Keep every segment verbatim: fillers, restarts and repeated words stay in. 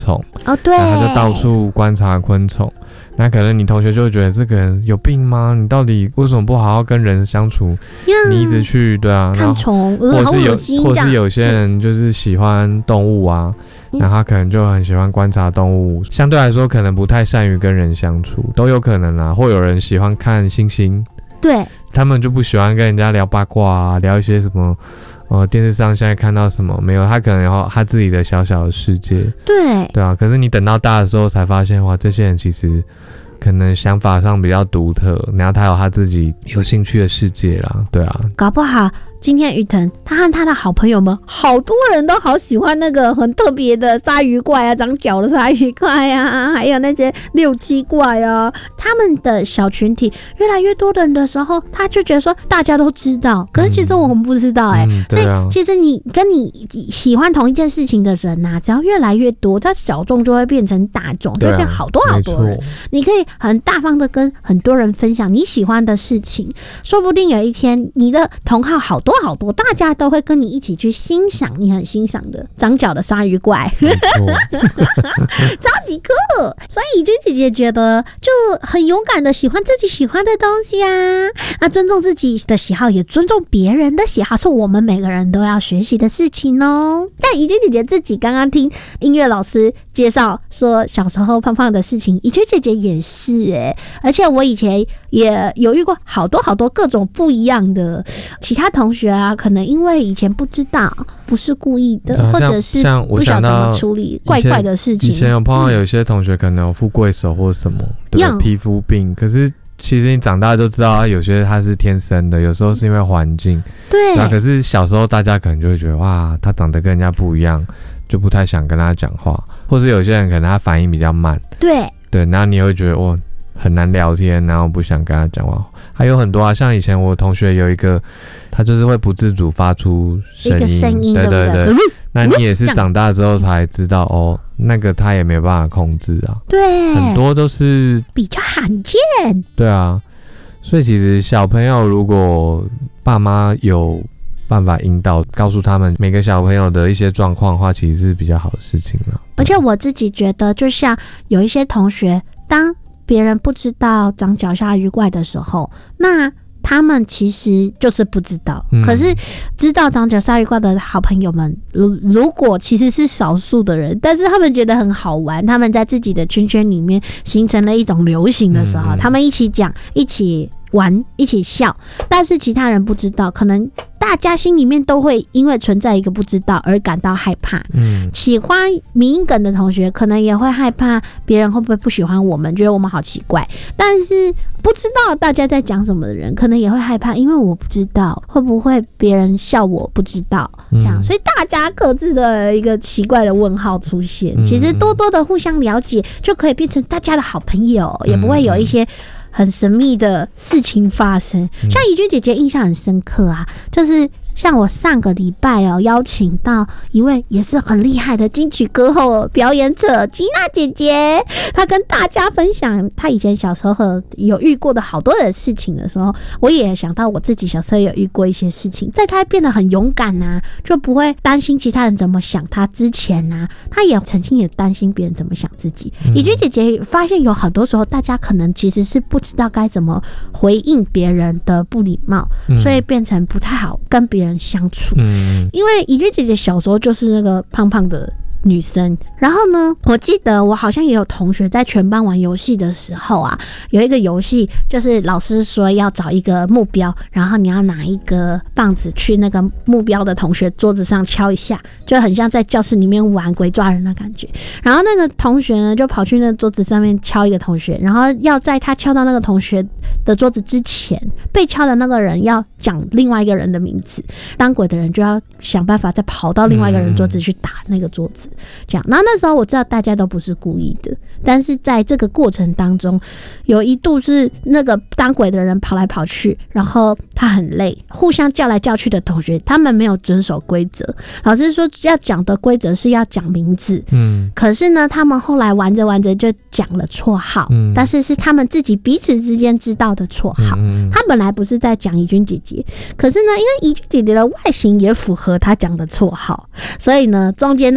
虫哦，对， 然后他就到处观察昆虫。那可能你同学就会觉得这个人有病吗？你到底为什么不好好跟人相处？你一直去对啊， 看虫， 或者是有，或是有些人就是喜欢动物啊，然后他可能就很喜欢观察动物，相对来说可能不太善于跟人相处，都有可能啊。或有人喜欢看星星， 对， 他们就不喜欢跟人家聊八卦啊，聊一些什么。呃，电视上现在看到什么没有？他可能有他自己的小小的世界， 对对啊。可是你等到大的时候才发现，哇，这些人其实可能想法上比较独特，然后他有他自己有兴趣的世界啦，对啊。 搞不好今天于腾他和他的好朋友们，好多人都好喜欢那个很特别的鲨鱼怪啊，长脚的鲨鱼怪啊，还有那些六七怪啊，他们的小群体越来越多人的时候，他就觉得说大家都知道，可是其实我们不知道哎、欸嗯嗯对啊，所以其实你跟你喜欢同一件事情的人啊，只要越来越多，他小众就会变成大众，就会变好多好多人。你可以很大方的跟很多人分享你喜欢的事情，说不定有一天你的同好好多。好多大家都会跟你一起去欣赏你很欣赏的长脚的鲨鱼怪，超级酷。所以怡君姐姐觉得就很勇敢的喜欢自己喜欢的东西啊，那尊重自己的喜好，也尊重别人的喜好，是我们每个人都要学习的事情哦。但怡君姐姐自己刚刚听音乐老师介绍说小时候胖胖的事情，怡君姐姐也是哎、欸，而且我以前也有遇过好多好多各种不一样的其他同学啊，可能因为以前不知道，不是故意的，呃、或者是不晓得怎么处理怪怪的事情。 以前有碰到有些同学可能有富贵手或什么对皮肤病，可是其实你长大就知道，有些他是天生的，有时候是因为环境。 对。 那可是小时候大家可能就会觉得，哇，他长得跟人家不一样，就不太想跟他讲话，或是有些人可能他反应比较慢。 对。对， 然后你会觉得哇。很难聊天，然后不想跟他讲话，还有很多啊，像以前我同学有一个，他就是会不自主发出声音， 一个声音， 对对对， 对那你也是长大之后才知道哦，那个他也没有办法控制啊， 对， 很多都是比较罕见， 对啊，所以其实小朋友如果爸妈有办法引导，告诉他们每个小朋友的一些状况的话，其实是比较好的事情了。 而且我自己觉得，就像有一些同学，当别人不知道长脚鲨鱼怪的时候，那他们其实就是不知道、嗯、可是知道长脚鲨鱼怪的好朋友们，如如果其实是少数的人，但是他们觉得很好玩，他们在自己的圈圈里面形成了一种流行的时候、嗯、他们一起讲，一起玩，一起笑，但是其他人不知道，可能大家心里面都会因为存在一个不知道而感到害怕。嗯，喜欢迷因梗的同学可能也会害怕别人会不会不喜欢我们，觉得我们好奇怪。但是不知道大家在讲什么的人，可能也会害怕，因为我不知道会不会别人笑我不知道这样、嗯，所以大家各自的一个奇怪的问号出现。嗯、其实多多的互相了解，就可以变成大家的好朋友，也不会有一些很神秘的事情发生。像怡君姐姐印象很深刻啊，就是像我上个礼拜哦，邀请到一位也是很厉害的金曲歌后表演者吉娜姐姐，她跟大家分享她以前小时候有遇过的好多的事情的时候，我也想到我自己小时候有遇过一些事情。在她变得很勇敢啊，就不会担心其他人怎么想她之前啊，她也曾经也担心别人怎么想自己。怡君姐姐发现有很多时候大家可能其实是不知道该怎么回应别人的不礼貌，所以变成不太好跟别人相处。嗯，因为怡君姐姐小时候就是那个胖胖的女生，然后呢，我记得我好像也有同学在全班玩游戏的时候啊，有一个游戏就是老师说要找一个目标，然后你要拿一个棒子去那个目标的同学桌子上敲一下，就很像在教室里面玩鬼抓人的感觉。然后那个同学呢就跑去那个桌子上面敲一个同学，然后要在他敲到那个同学的桌子之前，被敲的那个人要讲另外一个人的名字，当鬼的人就要想办法再跑到另外一个人桌子去打那个桌子。这样，然后那时候我知道大家都不是故意的，但是在这个过程当中，有一度是那个当鬼的人跑来跑去，然后他很累，互相叫来叫去的同学，他们没有遵守规则。老师说要讲的规则是要讲名字，嗯，可是呢，他们后来玩着玩着就讲了绰号，嗯，但是是他们自己彼此之间知道的绰号。嗯，他本来不是在讲怡君姐姐，可是呢，因为怡君姐姐的外形也符合他讲的绰号，所以呢，中间那个当鬼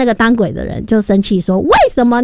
鬼的人就生气说：“为什么